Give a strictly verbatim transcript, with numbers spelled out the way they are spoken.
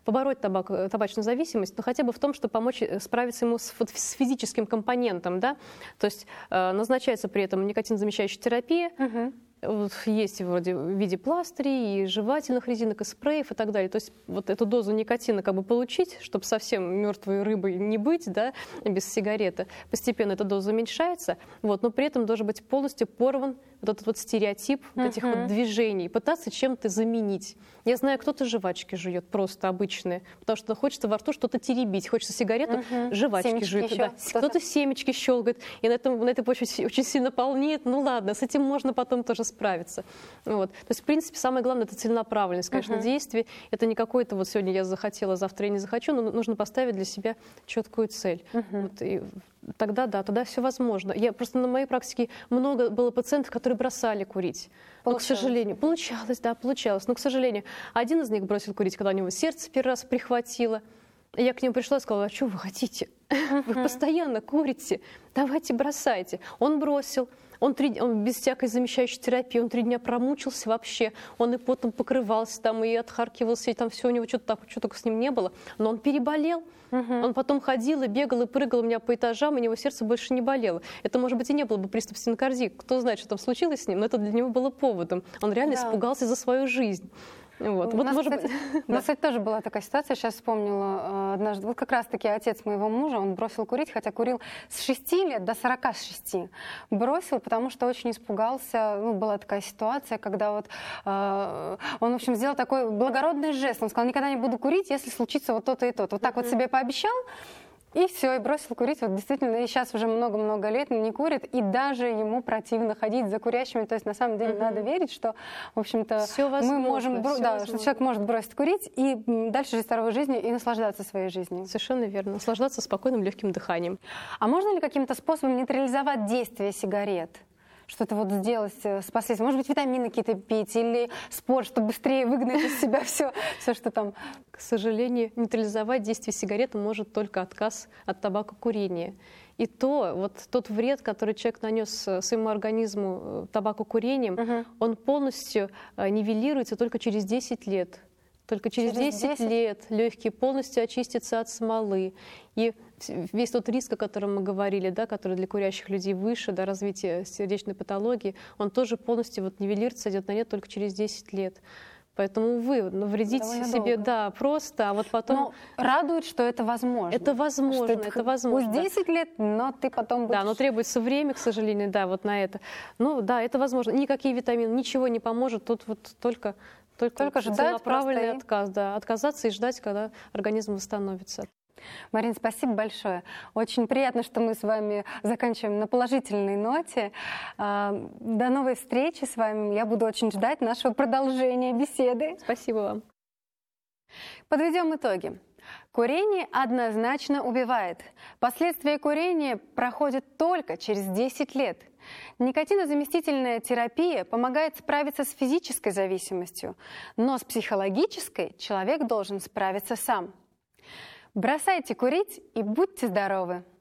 побороть табак, табачную зависимость, но хотя бы в том, чтобы помочь справиться ему с, с физическим компонентом. Да? То есть э, назначается при этом никотинозамещающая терапия, угу. Вот есть вроде в виде пластырей, и жевательных резинок, и спреев и так далее. То есть вот эту дозу никотина как бы получить, чтобы совсем мертвой рыбой не быть, да, без сигареты. Постепенно эта доза уменьшается, вот, но при этом должен быть полностью порван вот этот вот стереотип вот этих uh-huh. вот движений, пытаться чем-то заменить. Я знаю, кто-то жвачки жует, просто обычные, потому что хочется во рту что-то теребить, хочется сигарету, uh-huh. жвачки семечки жует. Да. Кто-то семечки щелкает, и на, этом, на этой почве очень сильно полнеет. Ну ладно, с этим можно потом тоже справиться. Вот. То есть, в принципе, самое главное — это целенаправленность, конечно, uh-huh. действий. Это не какой-то вот сегодня я захотела, завтра я не захочу, но нужно поставить для себя четкую цель. Uh-huh. Вот, и тогда да, тогда все возможно. Я просто на моей практике много было пациентов, которые бросали курить. Но, к сожалению, получалось, да, получалось. Но, к сожалению, один из них бросил курить, когда у него сердце первый раз прихватило. Я к нему пришла и сказала: а что вы хотите? Uh-huh. Вы постоянно курите, давайте бросайте. Он бросил. Он, три, он без всякой замещающей терапии, он три дня промучился вообще, он и потом покрывался там, и отхаркивался, и там все у него что-то так, что только с ним не было. Но он переболел, угу. он потом ходил и бегал, и прыгал у меня по этажам, и у него сердце больше не болело. Это, может быть, и не было бы приступ стенокардии, кто знает, что там случилось с ним, но это для него было поводом. Он реально да. испугался за свою жизнь. Вот. У, Вот, нас, может кстати, быть... у нас, кстати, тоже была такая ситуация, сейчас вспомнила однажды. Вот как раз-таки отец моего мужа, он бросил курить, хотя курил с шести лет до сорока шести. Бросил, потому что очень испугался. Ну, была такая ситуация, когда вот э, он, в общем, сделал такой благородный жест. Он сказал: никогда не буду курить, если случится вот то-то и то-то. Вот так mm-hmm. вот себе пообещал. И все, и бросил курить. Вот действительно, и сейчас уже много-много лет не курит, и даже ему противно ходить за курящими. То есть, на самом деле, mm-hmm. надо верить, что, в общем-то, мы можем, бро- да, что человек может бросить курить и дальше жить здоровой жизнью и наслаждаться своей жизнью. Совершенно верно. Наслаждаться спокойным, легким дыханием. А можно ли каким-то способом нейтрализовать действие сигарет? Что-то вот сделать с последствиями. Может быть, витамины какие-то пить или спорт, чтобы быстрее выгнать из себя все, все, что там. К сожалению, нейтрализовать действие сигареты может только отказ от табакокурения. И то, вот тот вред, который человек нанес своему организму табакокурением, угу. он полностью нивелируется только через десять лет. Только через, через десять лет легкие полностью очистятся от смолы. И весь тот риск, о котором мы говорили, да, который для курящих людей выше, да, развитие сердечной патологии, он тоже полностью вот нивелируется, идет на нет только через десять лет. Поэтому, увы, навредить довольно себе, долго. Да, просто, а вот потом... Но радует, что это возможно. Это возможно, это, это возможно. Пусть десять лет, но ты потом будешь... Да, но требуется время, к сожалению, да, вот на это. Ну, да, это возможно. Никакие витамины, ничего не поможет, тут вот только... Только, Только ждать, целенаправленный отказ, да, отказаться и ждать, когда организм восстановится. Марина, спасибо большое. Очень приятно, что мы с вами заканчиваем на положительной ноте. До новой встречи с вами. Я буду очень ждать нашего продолжения беседы. Спасибо вам. Подведем итоги. Курение однозначно убивает. Последствия курения проходят только через десять лет. Никотинозаместительная терапия помогает справиться с физической зависимостью, но с психологической человек должен справиться сам. Бросайте курить и будьте здоровы!